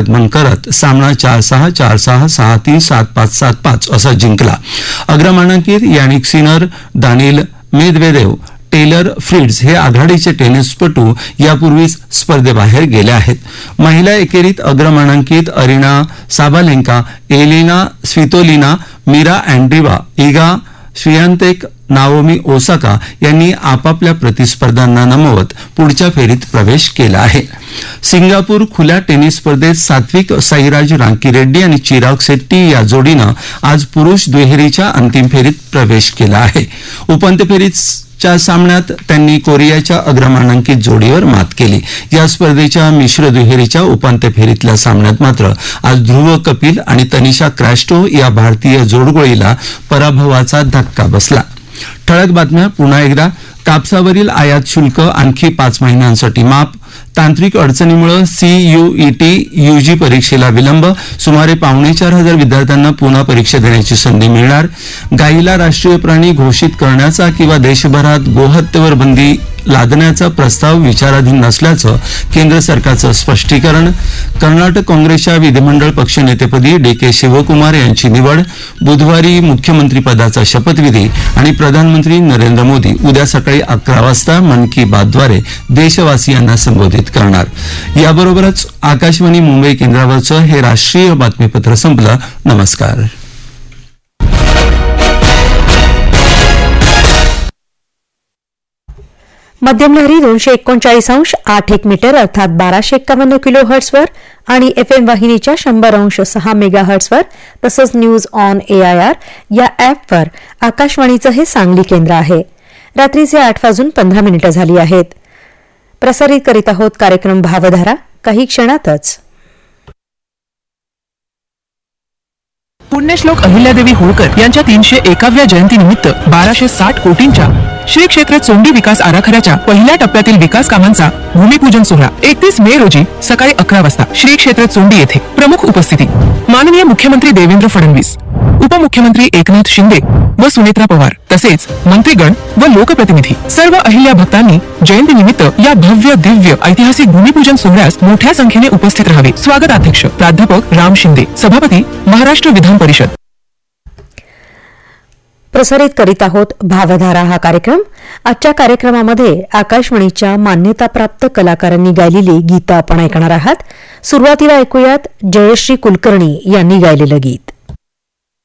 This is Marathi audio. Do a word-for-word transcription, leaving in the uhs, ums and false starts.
आगमन करत सामना चार सहा चार सहा सहा तीन सात पाच सात पाच असा जिंकला. अग्रमानांकित Jannik Sinner, Daniil Medvedev, teller Fritz हे आघाडीचे टेनिसपटू यापूर्वीच स्पर्धेबाहेर गेले आहेत. महिला एकेरीत अग्रमानांकित Aryna Sabalenka, Elina Svitolina, Mira अँड्रीवा, Eega श्वियातेक, Naomi Osaka यांनी आपापल्या प्रतिस्पर्ध्यांना नमवत पुढच्या फेरीत प्रवेश केला आहे. सिंगापूर खुल्या टेनिस स्पर्धेत सात्विक साईराज रांकीरेड्डी आणि चिराग शेट्टी या जोडीनं आज पुरुष दुहेरीच्या अंतिम फेरीत प्रवेश केला आहे. उपांत्य फेरीच्या सामन्यात त्यांनी कोरियाच्या अग्रमानांकित जोडीवर मात केली. या स्पर्धेच्या मिश्र दुहेरीच्या उपांत्य फेरीतल्या सामन्यात मात्र आज ध्रुव कपिल आणि तनिषा क्रॅस्टो या भारतीय जोडगोळीला पराभवाचा धक्का बसला. ठळक बातम्या पुन्हा एकदा. कापसावरील आयात शुल्क आणखी पाच महिन्यांसाठी माफ. तांत्रिक अडचणीमुळे सीयूईटी यूजी परीक्षेला विलंब. सुमारे पावणे चार हजार विद्यार्थ्यांना पुन्हा परीक्षा देण्याची संधी मिळणार. गायीला राष्ट्रीय प्राणी घोषित करण्याचा किंवा देशभरात गोहत्येवर बंदी लादण्याचा प्रस्ताव विचाराधीन नसल्याचं केंद्र सरकारचं स्पष्टीकरण. कर्नाटक काँग्रेसच्या विधिमंडळ पक्षनेतेपदी डी के शिवकुमार यांची निवड. बुधवारी मुख्यमंत्रीपदाचा शपथविधी आणि प्रधानमंत्री नरेंद्र मोदी उद्या सकाळी अकरा वाजता मन की बातद्वारे देशवासियांना संबोधित करणार. याबरोबरच आकाशवाणी मुंबई केंद्रावरचं हे राष्ट्रीय बातमीपत्र संपलं. नमस्कार. मध्यम लहरी दोनशे एकोणचाळीस अंश आठ एक मीटर अर्थात बाराशे एक्कावन्न किलो हर्ट्सवर आणि एफ एम वाहिनीच्या शंभर अंश सहा मेगा हर्ट्सवर तसंच news on A I R या ॲपवर आकाशवाणीचं हे सांगली केंद्र आहे. रात्रीचे आठ वाजून पंधरा मिनिटं झाली आहेत. प्रसारित करीत आहोत कार्यक्रम भावधारा काही क्षणातच. पुण्यश्लोक अहिल्यादेवी होळकर यांच्या तीनशे एकाव्या जयंतीनिमित्त बाराशे साठ कोटींच्या श्री क्षेत्र चोंडी विकास आराखड्याच्या पहिल्या टप्प्यातील विकास कामांचा भूमिपूजन सोहळा एकतीस मे रोजी सकाळी अकरा वाजता श्री क्षेत्र चोंडी येथे. प्रमुख उपस्थिती माननीय मुख्यमंत्री देवेंद्र फडणवीस, उपमुख्यमंत्री एकनाथ शिंदे व सुनेत्रा पवार तसेच मंत्रीगण व लोकप्रतिनिधी. सर्व अहिल्या भक्तांनी जयंतीनिमित्त या भव्य दिव्य ऐतिहासिक भूमिपूजन सोहळ्यास मोठ्या संख्येने उपस्थित राहावे. स्वागताध्यक्ष प्राध्यापक राम शिंदे, सभापती महाराष्ट्र विधान परिषद. प्रसारित करीत आहोत भावधारा हा कार्यक्रम. आजच्या कार्यक्रमामध्ये आकाशवाणीच्या मान्यताप्राप्त कलाकारांनी गायलेली गीतं आपण ऐकणार आहात. सुरुवातीला ऐकूयात जयश्री कुलकर्णी यांनी गायलेलं गीत.